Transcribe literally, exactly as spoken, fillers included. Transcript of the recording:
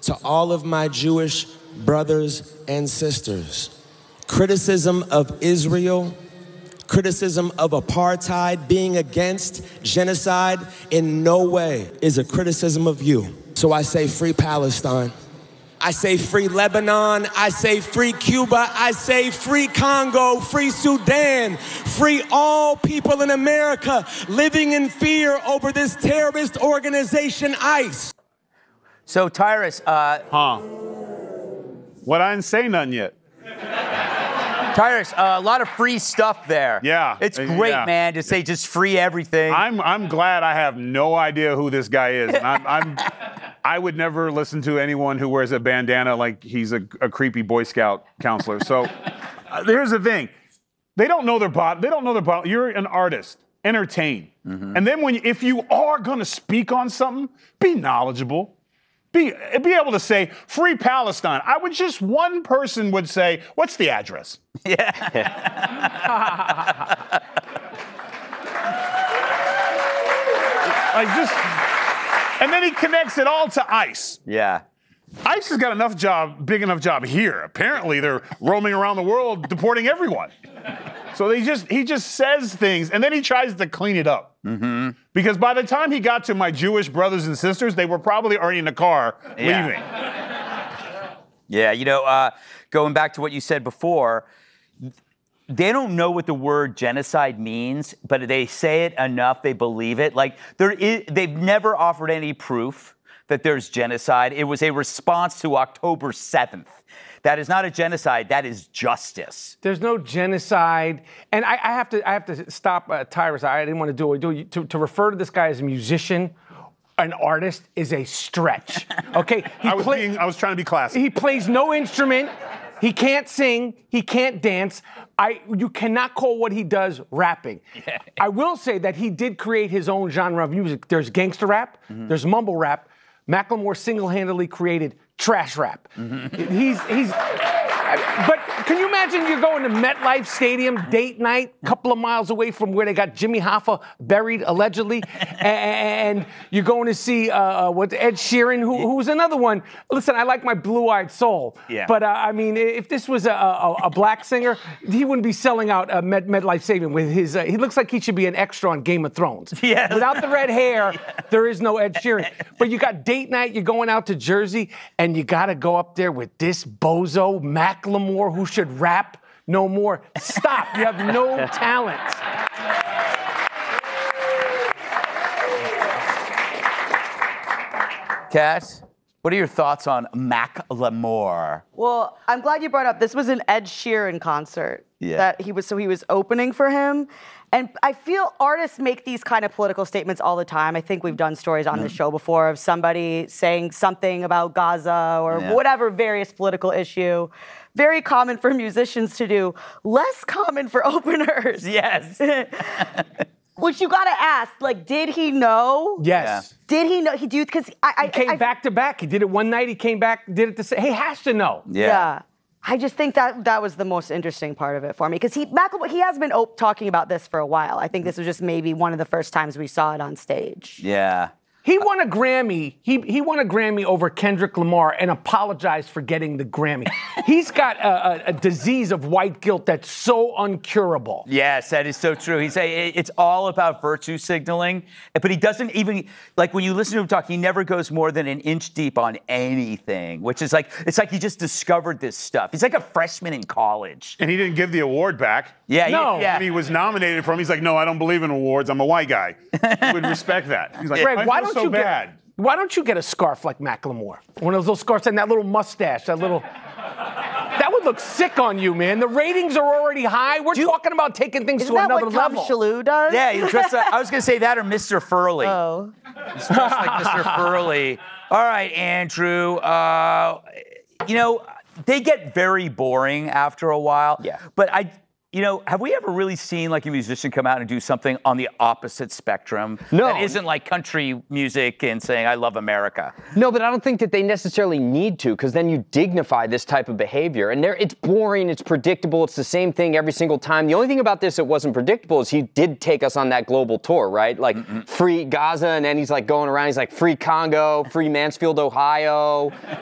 to all of my Jewish brothers and sisters. Criticism of Israel, criticism of apartheid, being against genocide in no way is a criticism of you. So I say free Palestine. I say free Lebanon. I say free Cuba. I say free Congo, free Sudan, free all people in America living in fear over this terrorist organization, ICE. So, Tyrus, uh... Huh. What, I didn't say nothing yet. Tyrus, uh, a lot of free stuff there. Yeah. It's great, yeah. man, to say just free everything. I'm I'm glad I have no idea who this guy is. And I'm, I'm I would never listen to anyone who wears a bandana like he's a, a creepy Boy Scout counselor. So uh, here's the thing. They don't know their bot. They don't know their bot. You're an artist. Entertain. Mm-hmm. And then when you, if you are going to speak on something, be knowledgeable. Be, be able to say, free Palestine. I would just, one person would say, what's the address? Yeah. Like just, and then he connects it all to ICE. Yeah. ICE has got enough job, big enough job here. Apparently they're roaming around the world deporting everyone. So they just, he just says things, and then he tries to clean it up. Mm-hmm. Because by the time he got to my Jewish brothers and sisters, they were probably already in the car yeah. leaving. Yeah, you know, uh, going back to what you said before, they don't know what the word genocide means, but they say it enough, they believe it. Like, there is, they've never offered any proof that there's genocide. It was a response to October seventh. That is not a genocide. That is justice. There's no genocide, and I, I have to. I have to stop uh, Tyrus. I didn't want to do it. Do to, to refer to this guy as a musician, an artist, is a stretch. Okay, he I was play, being, I was trying to be classy. He plays no instrument. He can't sing. He can't dance. I. You cannot call what he does rapping. Yeah. I will say that he did create his own genre of music. There's gangster rap. Mm-hmm. There's mumble rap. Macklemore single-handedly created trash rap. Mm-hmm. He's, he's, but can you imagine you're going to MetLife Stadium, date night, a couple of miles away from where they got Jimmy Hoffa buried, allegedly, and you're going to see, uh, what, Ed Sheeran, who, who's another one. Listen, I like my Blue-Eyed Soul, yeah. but, uh, I mean, if this was a, a, a black singer, he wouldn't be selling out uh, Met, MetLife Stadium with his, uh, he looks like he should be an extra on Game of Thrones. Yes. Without the red hair, yeah. there is no Ed Sheeran. But you got date night, you're going out to Jersey, and you got to go up there with this bozo, Macklemore, who should rap no more. Stop. You have no talent. Kat, what are your thoughts on Macklemore? Well, I'm glad you brought up, this was an Ed Sheeran concert. Yeah. That he was, so he was opening for him. And I feel artists make these kind of political statements all the time. I think we've done stories on mm. this show before of somebody saying something about Gaza or yeah. whatever various political issue. Very common for musicians to do. Less common for openers. Yes. Which you gotta ask, like, did he know? Yes. Yeah. Did he know? He do because I, I he came I, back to back. He did it one night. He came back, did it the same. He has to know. Yeah. yeah. I just think that that was the most interesting part of it for me because he Macklemore, he has been op- talking about this for a while. I think this was just maybe one of the first times we saw it on stage. Yeah. He won a Grammy. He he won a Grammy over Kendrick Lamar and apologized for getting the Grammy. He's got a, a, a disease of white guilt that's so uncurable. Yes, that is so true. He's a, it's all about virtue signaling, but he doesn't even, like when you listen to him talk, he never goes more than an inch deep on anything, which is like, it's like he just discovered this stuff. He's like a freshman in college. And he didn't give the award back. Yeah, no. He, yeah. He was nominated for him. He's like, no, I don't believe in awards. I'm a white guy. He would respect that. He's like, Greg, I why feel don't so you bad. Get, why don't you get a scarf like Macklemore? One of those little scarves and that little mustache, that little... That would look sick on you, man. The ratings are already high. We're you, talking about taking things isn't to that another what Tom level. Shalhoub does? Yeah, he dressed up, I was going to say that or Mister Furley. Oh. He's dressed like Mister Furley. All right, Andrew. Uh, you know, they get very boring after a while. Yeah. But I... You know, have we ever really seen like a musician come out and do something on the opposite spectrum? No. That isn't like country music and saying, I love America. No, but I don't think that they necessarily need to, because then you dignify this type of behavior. And there, it's boring, it's predictable, it's the same thing every single time. The only thing about this that wasn't predictable is he did take us on that global tour, right? Like, Mm-mm. free Gaza, and then he's like going around, he's like, free Congo, free Mansfield, Ohio.